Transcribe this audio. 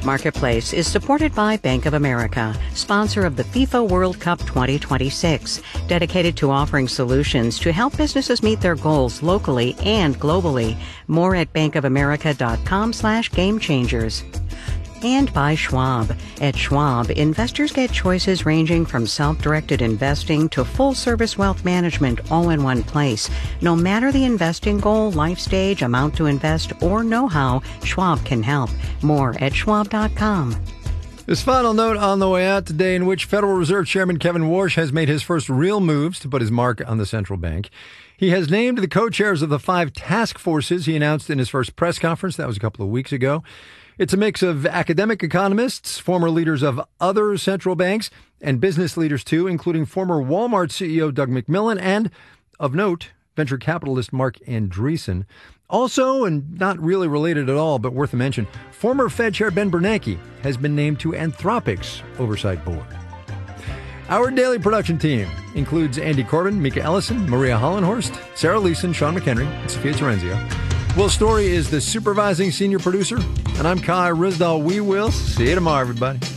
Marketplace is supported by Bank of America, sponsor of the FIFA World Cup 2026, dedicated to offering solutions to help businesses meet their goals locally and globally. More at bankofamerica.com/gamechangers. And by Schwab. At Schwab, investors get choices ranging from self-directed investing to full-service wealth management all in one place. No matter the investing goal, life stage, amount to invest, or know-how, Schwab can help. More at schwab.com. This final note on the way out today, in which Federal Reserve Chairman Kevin Warsh has made his first real moves to put his mark on the central bank. He has named the co-chairs of the 5 task forces he announced in his first press conference. That was a couple of weeks ago. It's a mix of academic economists, former leaders of other central banks, and business leaders, too, including former Walmart CEO Doug McMillon and, of note, venture capitalist Marc Andreessen. Also, and not really related at all, but worth a mention, former Fed Chair Ben Bernanke has been named to Anthropic's oversight board. Our daily production team includes Andy Corbin, Mika Ellison, Maria Hollenhorst, Sarah Leeson, Sean McHenry, and Sophia Terenzio. Will Story is the supervising senior producer, and I'm Kai Rizdal. We will see you tomorrow, everybody.